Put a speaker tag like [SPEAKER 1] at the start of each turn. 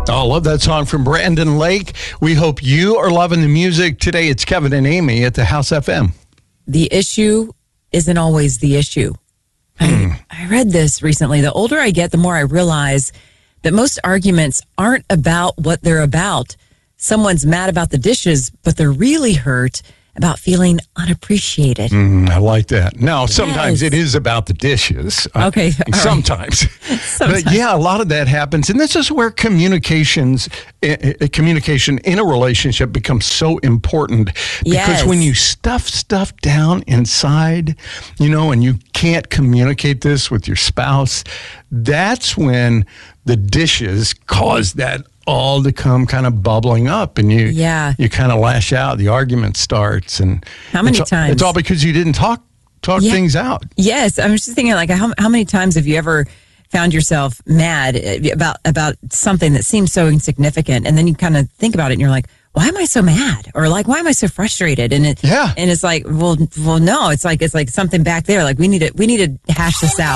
[SPEAKER 1] I love that song from Brandon Lake. We hope you are loving the music. Today it's Kevin and Amy at the House FM.
[SPEAKER 2] The issue isn't always the issue. I read this recently. The older I get, the more I realize that most arguments aren't about what they're about. Someone's mad about the dishes, but they're really hurt about feeling unappreciated.
[SPEAKER 1] I like that. Now, sometimes it is about the dishes.
[SPEAKER 2] Okay.
[SPEAKER 1] Sometimes. But yeah, a lot of that happens. And this is where communication in a relationship becomes so important. Because when you stuff stuff down inside, and you can't communicate this with your spouse, that's when the dishes cause that all to come kind of bubbling up, and you kind of lash out. The argument starts, and
[SPEAKER 2] how many times?
[SPEAKER 1] It's all because you didn't talk things out.
[SPEAKER 2] Yes, I'm just thinking, like, how many times have you ever found yourself mad about something that seems so insignificant, and then you kind of think about it, and you're like, why am I so mad? Or like, why am I so frustrated? And it's like, well, no, it's like something back there. Like we need to hash this out.